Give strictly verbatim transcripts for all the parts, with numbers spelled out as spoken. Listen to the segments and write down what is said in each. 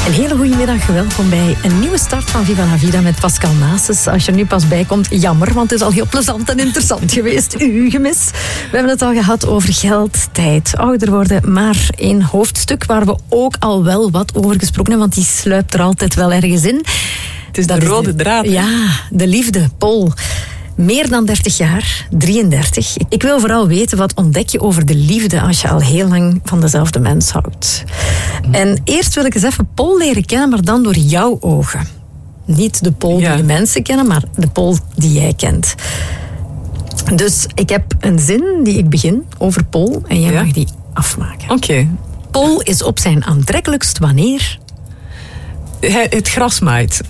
Een hele goede middag, welkom bij een nieuwe start van Viva la Vida met Pascal Naessens. Als je er nu pas bij komt, jammer, want het is al heel plezant en interessant geweest. U gemis. We hebben het al gehad over geld, tijd, ouder worden, maar een hoofdstuk waar we ook al wel wat over gesproken hebben, want die sluipt er altijd wel ergens in. Het is de rode draad. Ja, de liefde, Paul. Meer dan dertig jaar, drieëndertig. Ik wil vooral weten, wat ontdek je over de liefde als je al heel lang van dezelfde mens houdt? En eerst wil ik eens even Paul leren kennen, maar dan door jouw ogen. Niet de Paul Ja. die de mensen kennen, maar de Paul die jij kent. Dus ik heb een zin die ik begin over Paul en jij Ja. mag die afmaken. Oké. Okay. Paul is op zijn aantrekkelijkst wanneer... Het gras maait.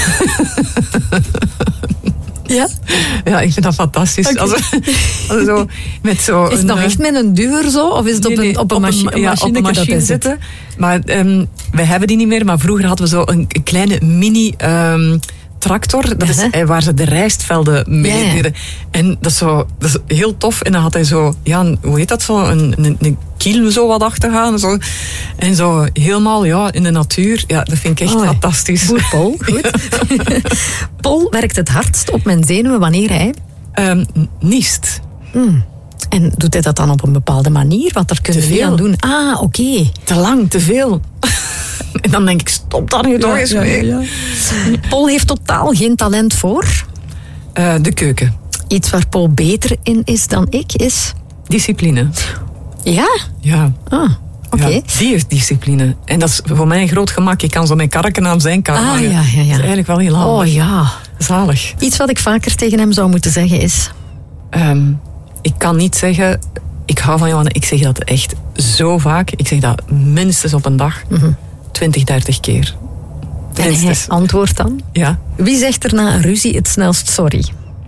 Ja? Ja, ik vind dat fantastisch. Okay. Als, als zo, met zo Is het een, nog echt met een duur zo? Of is het op nee, nee, een, op een, op machi- een, ja, machine, op een machine dat zitten? Maar um, wij hebben die niet meer. Maar vroeger hadden we zo een, een kleine mini... Um, tractor, dat is Uh-huh. eh, waar ze de rijstvelden mee Ja, ja. deden. En dat is, zo, dat is heel tof. En dan had hij zo, ja, een- hoe heet dat zo, een, een, een kiel zo wat achter gaan. Zo. En zo helemaal ja, in de natuur. Ja, dat vind ik echt Oei. fantastisch. Goed, Paul. Goed. Paul werkt het hardst op mijn zenuwen wanneer hij... Um, niest. Mm. En doet hij dat dan op een bepaalde manier? Want daar kunnen Te we niet veel. aan doen. Ah, oké. Okay. Te lang, te veel. En dan denk ik, stop daar nu toch eens mee. Paul heeft totaal geen talent voor. Uh, de keuken. Iets waar Paul beter in is dan ik is... Discipline. Ja? Ja. Ah, oké. Okay. Ja, die heeft discipline. En dat is voor mij een groot gemak. Ik kan zo mijn karken aan zijn kar Ah, hangen. ja, ja, ja. Dat is eigenlijk wel heel handig. Oh ja. Zalig. Iets wat ik vaker tegen hem zou moeten zeggen is... Um, ik kan niet zeggen... Ik hou van jou. Ik zeg dat echt zo vaak. Ik zeg dat minstens op een dag. Mm-hmm. twintig, dertig keer. En hij antwoordt dan? Ja. Wie zegt er na een ruzie het snelst sorry?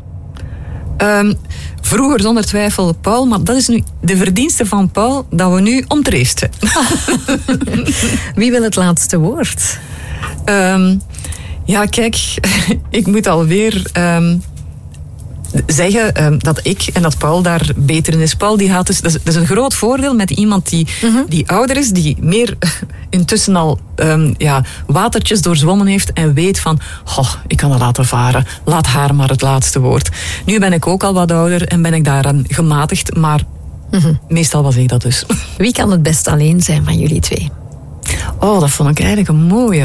Um, vroeger zonder twijfel Paul, maar dat is nu de verdienste van Paul dat we nu omtreest zijn. Wie wil het laatste woord? Um, ja, kijk, ik moet alweer um, zeggen um, dat ik en dat Paul daar beter in is. Paul die gaat dus, dat is, dat is een groot voordeel met iemand die, mm-hmm. die ouder is, die meer intussen al um, ja, watertjes doorzwommen heeft en weet van, oh, ik kan dat laten varen, laat haar maar het laatste woord. Nu ben ik ook al wat ouder en ben ik daaraan gematigd, maar mm-hmm. meestal was ik dat dus. Wie kan het best alleen zijn van jullie twee? Oh, dat vond ik eigenlijk een mooie.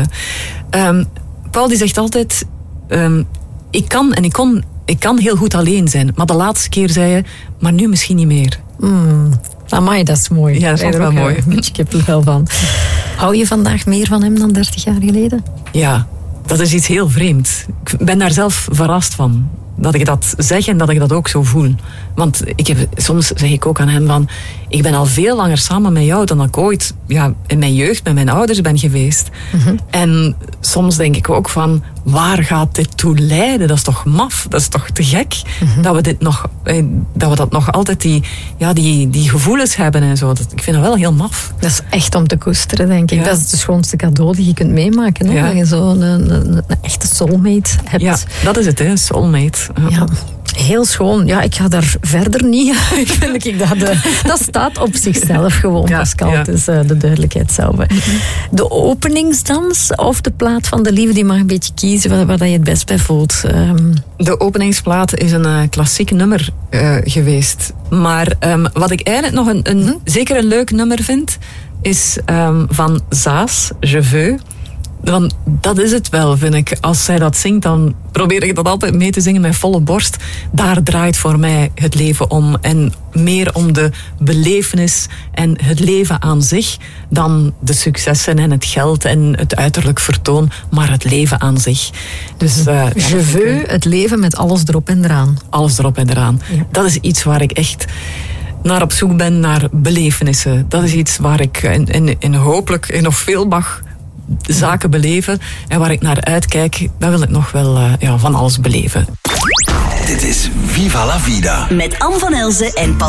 Um, Paul die zegt altijd, um, ik kan en ik kon... Ik kan heel goed alleen zijn, maar de laatste keer zei je, maar nu misschien niet meer. Mm. Amai, dat is mooi. Ja, dat vond ik wel mooi. Een beetje kippenvel van. Hou je vandaag meer van hem dan dertig jaar geleden? Ja, dat is iets heel vreemds. Ik ben daar zelf verrast van. Dat ik dat zeg en dat ik dat ook zo voel. Want ik heb, soms zeg ik ook aan hem van... Ik ben al veel langer samen met jou dan ik ooit ja, in mijn jeugd met mijn ouders ben geweest. Mm-hmm. En soms denk ik ook van... Waar gaat dit toe leiden? Dat is toch maf? Dat is toch te gek? Mm-hmm. Dat we dit nog... Dat we dat nog altijd die, ja, die, die gevoelens hebben en zo. Dat, ik vind dat wel heel maf. Dat is echt om te koesteren, denk ik. Ja. Dat is het schoonste cadeau die je kunt meemaken. Ja. Dat je zo'n een, een, een echte soulmate hebt. Ja, dat is het, hè. Soulmate. Ja. Ja. Heel schoon. Ja, ik ga daar verder niet. Ik vind ik dat, de, dat staat op zichzelf gewoon, ja, Pascal. Ja. Dus uh, de duidelijkheid zelf. Mm-hmm. De openingsdans of de plaat van de liefde, die mag een beetje kiezen waar, waar je het best bij voelt. Um. De openingsplaat is een uh, klassiek nummer uh, geweest. Maar um, wat ik eigenlijk nog een, een mm-hmm. zeker een leuk nummer vind, is um, van Zaas, Je veux. Want dat is het wel, vind ik. Als zij dat zingt, dan probeer ik dat altijd mee te zingen met volle borst. Daar draait voor mij het leven om. En meer om de belevenis en het leven aan zich dan de successen en het geld en het uiterlijk vertoon, maar het leven aan zich. Dus, uh, Je veux het leven met alles erop en eraan. Alles erop en eraan. Ja. Dat is iets waar ik echt naar op zoek ben, naar belevenissen. Dat is iets waar ik in, in, in hopelijk nog veel mag zaken beleven en waar ik naar uitkijk, dan wil ik nog wel uh, ja, van alles beleven. Dit is Viva la Vida. Met Anne van Elzen en Pascal